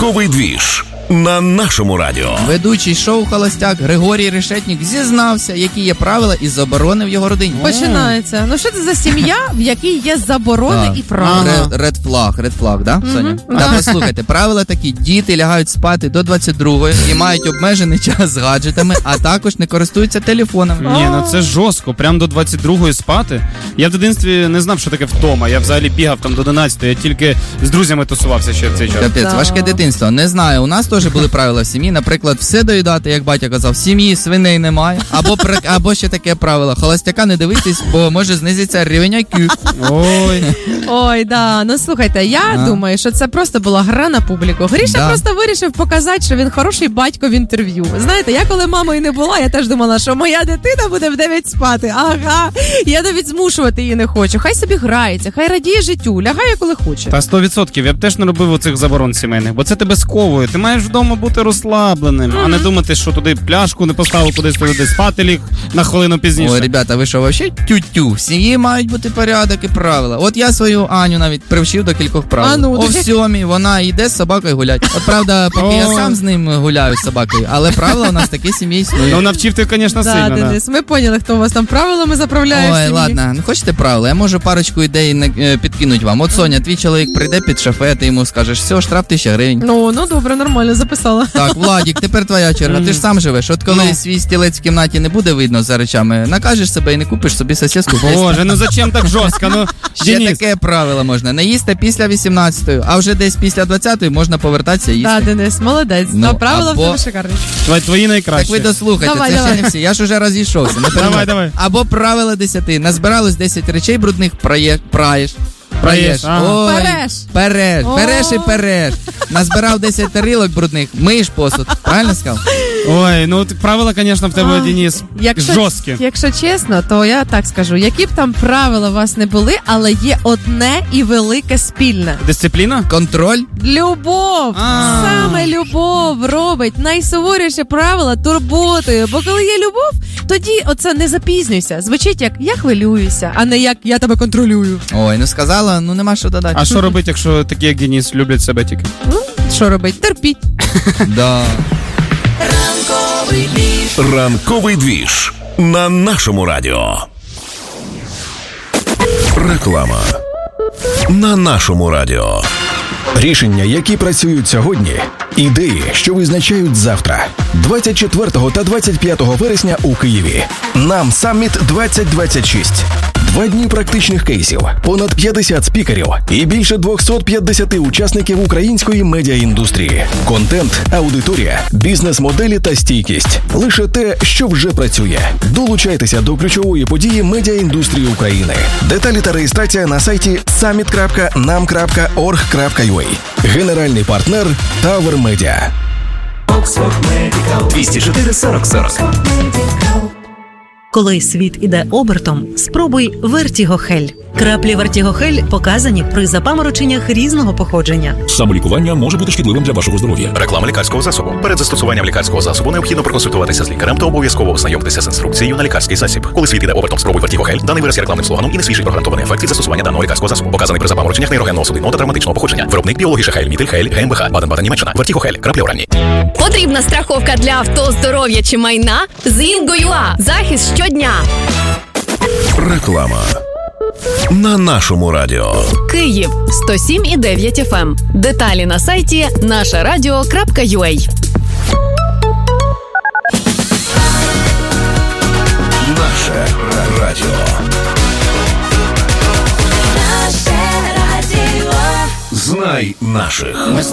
Ранковий двіж на нашому радіо. Ведучий шоу «Холостяк» Григорій Решетнік зізнався, які є правила і заборони в його родині. Починається. Ну що це за сім'я, в якій є заборони і правила? Ред флаг, да, Соня? Та послухайте, правила такі: діти лягають спати до 22-ї і мають обмежений час з гаджетами, а також не користуються телефонами. Ні, ну це жорстко, прям до 22-ї спати. Я в дитинстві не знав, що таке втома. Я взагалі бігав там до 11-ї, я тільки з друзями тусувався ще в цей час. Капець, важке дитинство. Не знаю, у нас теж були правила в сім'ї. Наприклад, все доїдати, як батя казав, в сім'ї свиней немає. Або ще таке правило: холостяка не дивитись, бо може знизиться рівень IQ. Ой, да. Ну слухайте, я думаю, що це просто була гра на публіку. Гріша просто вирішив показати, що він хороший батько в інтерв'ю. Знаєте, я коли мамою не була, я теж думала, що моя дитина буде в 9 спати. Ага, я навіть змушувати її не хочу. Хай собі грається, хай радіє життю, лягає, коли хоче. Та 100%. Я б теж не робив оцих заборон сімейних, бо це тебе сковує. Ти маєш вдома бути розслабленим, а не думати, що туди пляшку не поставив, кудись туди спати ліг на хвилину пізніше. Ой, ребята, ви що, вообще тю-тю? В сім'ї мають бути порядок і правила. От я свою Аню навіть привчив до кількох правил. О 7:00 вона йде з собакою гулять. От правда, поки я сам з ним гуляю з собакою, але правила у нас такі в сім'ї існують. Ну навчив ти, звісно, сильно. Да, Денис, ми поняли, хто у вас там правилами заправляє в сім'ї. Ой, ладно, не хочете правила? Я можу парочку ідей підкинуть вам. От, Соня, твій чоловік прийде під шафе, ти йому скажеш: все, штраф 1000 гривень. Ну добре, нормально, записала. Так, Владік, тепер твоя черга. Ти ж сам живеш. От коли свій стілець в кімнаті не буде видно за речами, накажеш себе і не купиш собі сосиску. Боже, ну зачем так жорстко? Ну, ще таке правило можна. Не їсти після 18-ї, а вже десь після 20-ї можна повертатися і їсти. Так, Денис, молодець. Правила в тебе шикарні. Твої найкращі. Так ви дослухайте, давай, це давай. ще не всі. Я ж уже розійшовся. Давай. Або правило 10. Назбиралось 10 речей брудних, праєш. Ой, переш і переш. Назбирав 10 тарілок брудних, миєш посуд. Правильно сказав? Ой, ну правила, звісно, в тебе, Денис, жорсткі. Якщо чесно, то я так скажу. Які б там правила у вас не були, але є одне і велике спільне. Дисципліна? Контроль? Любов. Саме любов робить найсуворіше правило турботою. Бо коли є любов, тоді оце не запізнюйся. Звучить як «я хвилююся», а не як «я тебе контролюю». Ой, ну сказала, ну нема що додати. А що робити, якщо такі, як Денис, люблять себе тільки? Ну, що робити? Терпіть. Да. Ранковий двіж на нашому радіо. Реклама на нашому радіо. Рішення, які працюють сьогодні. Ідеї, що визначають завтра. 24 та 25 вересня у Києві. Нам Самміт 2026. 2 дні практичних кейсів, понад 50 спікерів і більше 250 учасників української медіаіндустрії. Контент, аудиторія, бізнес-моделі та стійкість. Лише те, що вже працює. Долучайтеся до ключової події медіаіндустрії України. Деталі та реєстрація на сайті summit.nam.org.ua. Генеральний партнер Tower Media. 204 40 40. Коли світ іде обертом, спробуй Вертігохель. Краплі Вертігохель показані при запамороченнях різного походження. Самолікування може бути шкідливим для вашого здоров'я. Реклама лікарського засобу. Перед застосуванням лікарського засобу необхідно проконсультуватися з лікарем та обов'язково ознайомитися з інструкцією на лікарський засіб. Коли світ іде обертом, спробуй Вертігохель. Даний вираз є рекламним слоганом і не свідчить про гарантований ефект від застосування даного лікарського засобу. Показаний при запамороченнях нейрогенного судинного та травматичного походження. Виробник біологічний Хейль, Мітель, Хейль, ГМБХ, Баден-Баден, Німеччина. Вертігохель. Краплі оранні. Потрібна страховка для авто, здоров'я чи майна? З Інго.ua. Захист щодня. Реклама на нашому радіо. Київ 107,9 FM. Деталі на сайті нашарадіо.ua. Наше радіо. Знай наших.